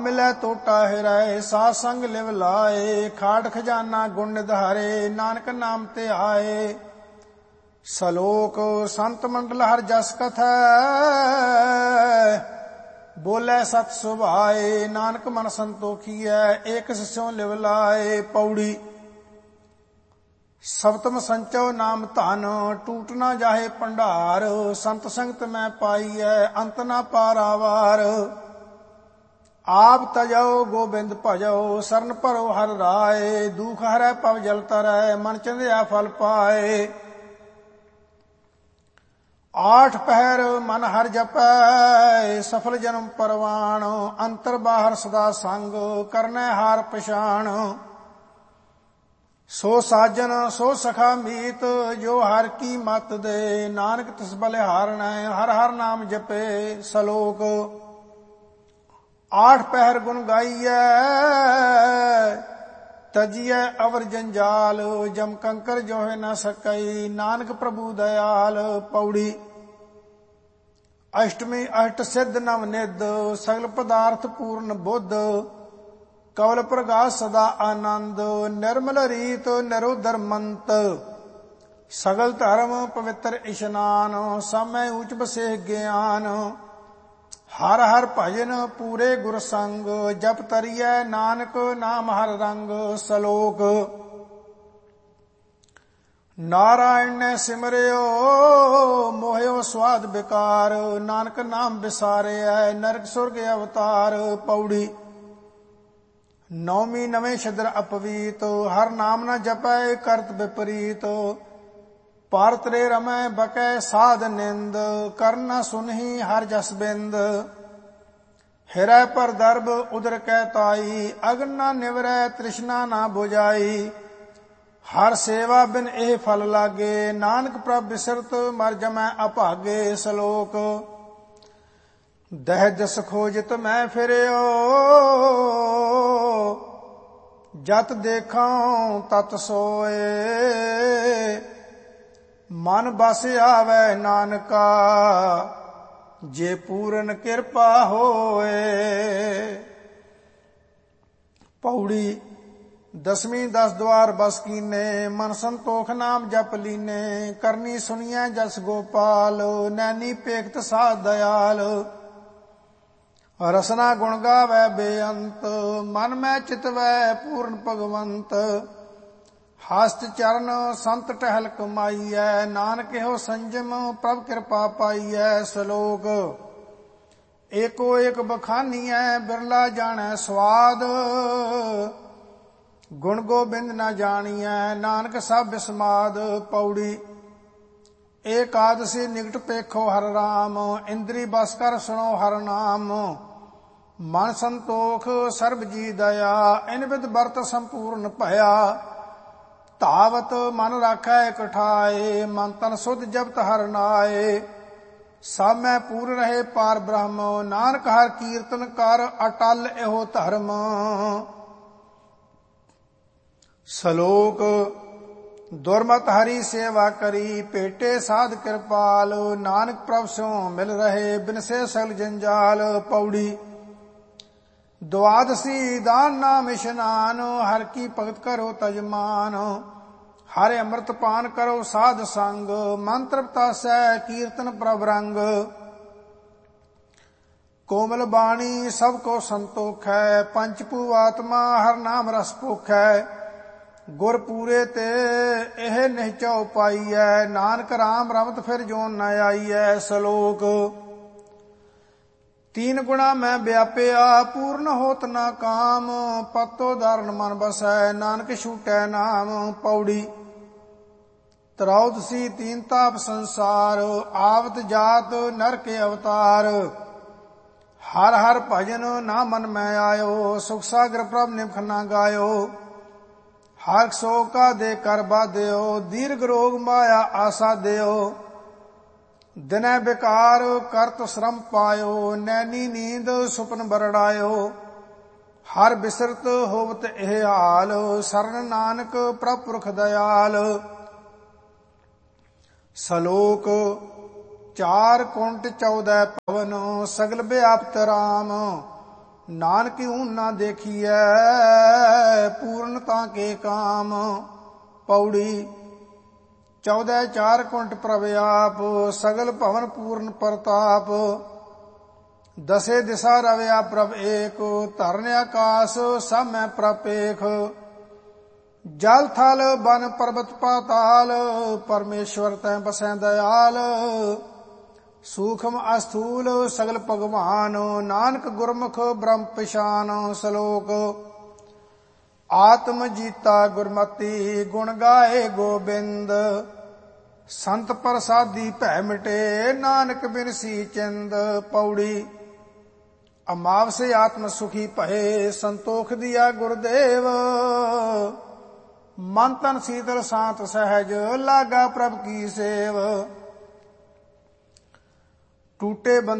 ਮਿਲੈ ਟੋਟਾ ਹਿਰੈ, ਸਾਧ ਸੰਗ ਲਿਵ ਲਾਏ। ਖਾਟ ਖਜ਼ਾਨਾ ਗੁਣ ਨਿਧਾਰੇ, ਨਾਨਕ ਨਾਮ ਤੇ ਆਏ। ਸਲੋਕ ਸੰਤ ਮੰਡਲ ਹਰ ਜਸ ਕਥੈ, ਬੋਲੇ ਸਤ ਸੁਭਾਏ। ਨਾਨਕ ਮਨ ਸੰਤੋਖੀਐ, ਏਕ ਸਿਉ ਲਿਵ ਲਾਏ। ਪੌੜੀ ਸਪਤਮ ਸੰਚੋ ਨਾਮ ਧਨ, ਟੂਟ ਨਾ ਜਾਹੇ ਭੰਡਾਰ। ਸੰਤ ਸੰਗਤ ਮੈਂ ਪਾਈਐ, ਅੰਤ ਨਾ ਪਾਰਾਵਾਰ। ਆਪ ਤਜੋ ਗੋਬਿੰਦ ਭਜੋ, ਸਰਨ ਭਰੋ ਹਰਿ ਰਾਏ। ਦੁਖ ਹਰੈ ਭਵ ਜਲ ਤਰੈ, ਮਨ ਚੰਦਿਆ ਫਲ ਪਾਏ। ਆਠ ਪਹਿਰ ਮਨ ਹਰਿ ਜਪੈ, ਸਫਲ ਜਨਮ ਪਰਵਾਣ। ਅੰਤਰ ਬਾਹਰ ਸਦਾ ਸੰਗ, ਕਰਨੈ ਹਾਰ ਪਛਾਣ। ਸੋ ਸਾਜਨ ਸੋ ਸਖਾ ਮੀਤ, ਜੋ ਹਰਿ ਕੀ ਮਤ ਦੇ। ਨਾਨਕ ਤਿਸ ਬਲਿਹਾਰਣੈ, ਹਰਿ ਹਰਿ ਨਾਮ ਜਪੇ। ਸਲੋਕ ਆਠ ਪਹਿਰ ਗੁਣ ਗਾਈਐ, ਤਜੀਐ ਅਵਰ ਜੰਜਾਲ। ਜਮ ਕੰਕਰ ਜੋਹਿ ਨ ਸਕਈ, ਨਾਨਕ ਪ੍ਰਭੂ ਦਇਆਲ। ਪੌੜੀ ਅਸ਼ਟਮੀ ਅਸ਼ਟ ਸਿੱਧ ਨਵ ਨਿਧ, ਸਗਲ ਪਦਾਰਥ ਪੂਰਨ ਬੁੱਧ। ਕਵਲ ਪ੍ਰਗਾਸ ਸਦਾ ਆਨੰਦ, ਨਿਰਮਲ ਰੀਤ ਨਿਰੋਧਰ ਮੰਤ। ਸਗਲ ਧਰਮ ਪਵਿੱਤਰ ਇਸ਼ਨਾਨ, ਸਾਮੈ ਊਚ ਬਸੇ ਗਿਆਨ। ਹਰ ਹਰ ਭਜਨ ਪੂਰੇ ਗੁਰ ਸੰਗ, ਜਪ ਤਰੀਐ ਨਾਨਕ ਨਾਮ ਹਰ ਰੰਗ। ਸਲੋਕ ਨਾਰਾਇਣ ਨੇ ਸਿਮਰਿਓ, ਮੋਹਿਓ ਸਵਾਦ ਬਿਕਾਰ। ਨਾਨਕ ਨਾਮ ਵਿਸਾਰਿਐ, ਨਰਕ ਸੁਰਗ ਅਵਤਾਰ। ਪੌੜੀ ਨੌਵੀਂ ਨਵੇਂ ਛਦਰ ਅਪਵੀਤ, ਹਰ ਨਾਮ ਨ ਜਪੈ ਕਰਤ ਵਿਪਰੀਤ। ਪਰ ਤਰੇ ਰਮੈ ਬਕੈ ਸਾਧ ਨਿੰਦ, ਕਰਨ ਨ ਸੁਨਹੀ ਹਰ ਜਸ ਬਿੰਦ। ਹਿਰੈ ਪਰ ਦਰਬ ਉਦਰ ਕੈ ਤਾਈ, ਅਗਨ ਨ ਨਿਵਰੈ ਤ੍ਰਿਸ਼ਨਾ ਨ ਬੁਝਾਈ। ਹਰ ਸੇਵਾ ਬਿਨ ਇਹ ਫਲ ਲਾਗੇ, ਨਾਨਕ ਪ੍ਰਭ ਬਿਸਰਤ ਮਰ ਜਮੈ ਅਭਾਗੇ। ਸਲੋਕ ਦਹਿ ਜਸ ਖੋਜਿਤ ਮੈਂ ਫਿਰਿਓ, ਜਤ ਦੇਖਾਂ ਤਤ ਸੋਏ। ਮਨ ਬਸ ਆਵੈ ਨਾਨਕਾ, ਜੇ ਪੂਰਨ ਕਿਰਪਾ ਹੋਏ। ਪੌੜੀ ਦਸਵੀਂ ਦਸ ਦੁਆਰ ਬਸ ਕੀਨੇ, ਮਨ ਸੰਤੋਖ ਨਾਮ ਜਪ ਲੀਨੇ। ਕਰਨੀ ਸੁਣੀਐ ਜਸ ਗੋਪਾਲ, ਨੈਣੀ ਪੇਖਤ ਸਾਧ ਦਇਆਲ। ਰਸਨਾ ਗੁਣ ਗਾਵੈ ਬੇਅੰਤ, ਮਨ ਮੈਂ ਚਿਤਵੈ ਪੂਰਨ ਭਗਵੰਤ। ਹਸਤ ਚਰਨ ਸੰਤ ਟਹਿਲ ਕਮਾਈਐ, ਨਾਨਕ ਇਹੋ ਸੰਜਮ ਪ੍ਰਭ ਕਿਰਪਾ ਪਾਈਐ। ਸਲੋਕ ਏਕੋ ਏਕ ਬਖਾਨੀਐ, ਬਿਰਲਾ ਜਾਣੈ ਸਵਾਦ। ਗੁਣ ਗੋਬਿੰਦ ਨ ਜਾਣੀਐ, ਨਾਨਕ ਸਭ ਬਿਸਮਾਦ। ਪੌੜੀ ਏਕਾਦਸੀ ਨਿਕਟ ਪੇਖੋ ਹਰਿ ਰਾਮ, ਇੰਦਰੀ ਬਸ ਕਰ ਸੁਣੋ ਹਰਿ ਨਾਮ। ਮਨ ਸੰਤੋਖ ਸਰਬ ਜੀ ਦਇਆ, ਇਨ ਬਿਦ ਵਰਤ ਸੰਪੂਰਨ ਭਇਆ। ਧਾਵਤ ਮਨ ਰਾਖੈ ਇਕ ਠਾਏ, ਮਨ ਤਨ ਸੁਧ ਜਪਤ ਹਰਿ ਨਾਏ। ਸਭ ਮੈਂ ਪੂਰ ਰਹੇ ਪਾਰ ਬ੍ਰਹਮ, ਨਾਨਕ ਹਰਿ ਕੀਰਤਨ ਕਰ ਅਟਲ ਇਹੋ ਧਰਮ। ਸਲੋਕ ਦੁਰਮਤ ਹਰੀ ਸੇਵਾ ਕਰੀ, ਭੇਟੇ ਸਾਧ ਕਿਰਪਾਲ। ਨਾਨਕ ਪ੍ਰਭ ਸਿਉ ਮਿਲ ਰਹੇ, ਬਿਨਸੇ ਸਗਲ ਜੰਜਾਲ। ਪੌੜੀ ਦੁਆਦਸੀ ਦਾਨ ਨਾਮ ਇਸ਼ਨਾਨ, ਹਰ ਕੀ ਭਗਤ ਕਰੋ ਤਜਮਾਨ। ਹਰਿ ਅੰਮ੍ਰਿਤ ਪਾਨ ਕਰੋ ਸਾਧ ਸੰਗ, ਮਨ ਤ੍ਰਿਪਤਾਸੈ ਕੀਰਤਨ ਪ੍ਰਭ ਰੰਗ। ਕੋਮਲ ਬਾਣੀ ਸਭ ਕੋ ਸੰਤੋਖੈ, ਪੰਚ ਭੂ ਆਤਮਾ ਹਰ ਨਾਮ ਰਸ ਭੋਖੈ। ਗੁਰ ਪੂਰੇ ਤੇ ਇਹ ਨਿਹਚਉ ਪਾਈਐ, ਨਾਨਕ ਰਾਮ ਰਮਤ ਫਿਰ ਜੋਨ ਨ ਆਈਐ। ਸਲੋਕ ਤੀਨ ਗੁਣਾ ਮੈਂ ਵਿਆਪਿਆ, ਪੂਰਨ ਹੋਤ ਨਾ ਕਾਮ। ਪਤੋ ਧਾਰਨ ਮਨ ਬਸੈ, ਨਾਨਕ ਛੂਟੈ ਨਾਮ। ਪੌੜੀ ਤਰਾਉਦਸੀ ਤੀਨ ਤਾਪ ਸੰਸਾਰ, ਆਵਤ ਜਾਤ ਨਰਕ ਅਵਤਾਰ। ਹਰ ਹਰ ਭਜਨ ਨਾ ਮਨ ਮੈਂ ਆਇਓ, ਸੁਖ ਸਾਗਰ ਪ੍ਰਭ ਨਿਮਖ ਨਾ ਗਾਇਓ। ਹਰ ਸੋ ਕਾ ਦੇ ਕਰ ਬਾਧਿਓ, ਦੀਰਘ ਰੋਗ ਮਾਇਆ ਆਸਾ ਦਿਓ। ਦਿਨੈ ਬਿਕਾਰ ਕਰਤ ਸ਼ਰਮ ਪਾਇਓ, ਨੈਣੀ ਨੀਂਦ ਸੁਪਨ ਬਰੜਾਇਓ। ਹਰ ਬਿਸਰਤ ਹੋਵਤ ਇਹ ਹਾਲ, ਸਰਨ ਨਾਨਕ ਪ੍ਰਭ ਪੁਰਖ ਦਇਆਲ। ਸਲੋਕ 4 ਕੁੰਟ 14 ਭਵਨ, ਸਗਲ ਵਿਆਪਤ ਰਾਮ। ਨਾਨਕ ਊਨ ਨਾ ਦੇਖੀਐ ਪੂਰਨਤਾ ਕੇ ਕਾਮ। ਪੌੜੀ 14 4 ਕੁੰਟ ਪ੍ਰਭ ਆਪ ਸਗਲ ਭਵਨ ਪੂਰਨ ਪ੍ਰਤਾਪ। ਦਸੇ ਦਿਸ਼ਾ ਰਵਿਆ ਪ੍ਰਭ ਏਕ ਧਰਨ ਆਕਾਸ ਸਭ ਮੈਂ ਪ੍ਰਪੇਖ। ਜਲ ਥਲ ਬਨ ਪਰਬਤ ਪਾਤਾਲ ਪਰਮੇਸ਼ਵਰ ਤੈ ਬਸੈ ਦਇਆਲ। ਸੂਖਮ ਅਸਥੂਲ ਸਗਲ ਭਗਵਾਨ ਨਾਨਕ ਗੁਰਮੁਖ ਬ੍ਰਹਮ ਪਛਾਨ। ਸ਼ਲੋਕ ਆਤਮ ਜੀਤਾ ਗੁਰਮਤੀ ਗੁਣ ਗਾਏ ਗੋਬਿੰਦ। ਸੰਤ ਪ੍ਰਸਾਦੀ ਭੈ ਮਿਟੇ ਨਾਨਕ ਬਿਨਸੀ ਚਿੰਦ। ਪੌੜੀ ਅਮਾਵਸੇ ਆਤਮ ਸੁਖੀ ਭਏ ਸੰਤੋਖ ਦੀਆ ਗੁਰਦੇਵ। ਮਨ ਤਨ ਸੀਤਲ ਸਾਂਤ ਸਹਿਜ ਲਾਗਾ ਪ੍ਰਭ ਕੀ ਸੇਵ। ਟੂਟੇ